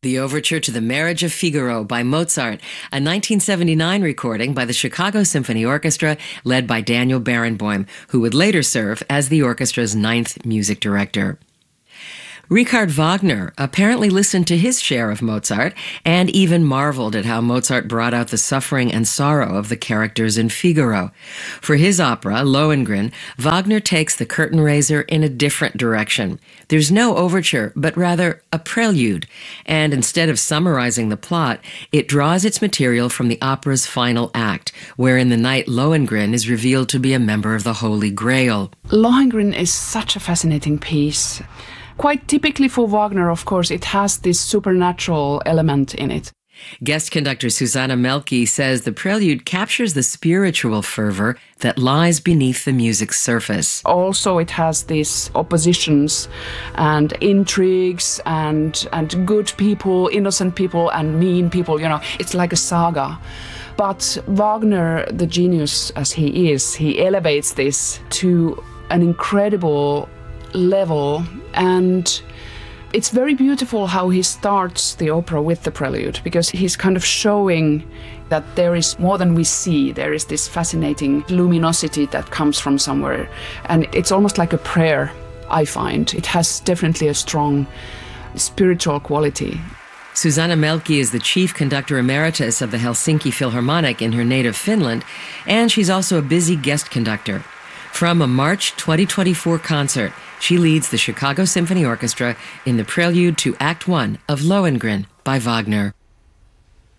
The Overture to the Marriage of Figaro by Mozart, a 1979 recording by the Chicago Symphony Orchestra led by Daniel Barenboim, who would later serve as the orchestra's ninth music director. Richard Wagner apparently listened to his share of Mozart and even marveled at how Mozart brought out the suffering and sorrow of the characters in Figaro. For his opera, Lohengrin, Wagner takes the curtain raiser in a different direction. There's no overture, but rather a prelude, and instead of summarizing the plot, it draws its material from the opera's final act, where in the night Lohengrin is revealed to be a member of the Holy Grail. Lohengrin is such a fascinating piece. Quite typically for Wagner, of course, it has this supernatural element in it. Guest conductor Susanna Melki says the prelude captures the spiritual fervor that lies beneath the music's surface. Also, it has these oppositions and intrigues and good people, innocent people and mean people, it's like a saga. But Wagner, the genius as he is, he elevates this to an incredible level, and it's very beautiful how he starts the opera with the prelude, because he's kind of showing that there is more than we see. There is this fascinating luminosity that comes from somewhere, and it's almost like a prayer, I find. It has definitely a strong spiritual quality. Susanna Melki is the chief conductor emeritus of the Helsinki Philharmonic in her native Finland, and she's also a busy guest conductor. From a March 2024 concert, she leads the Chicago Symphony Orchestra in the prelude to Act 1 of Lohengrin by Wagner.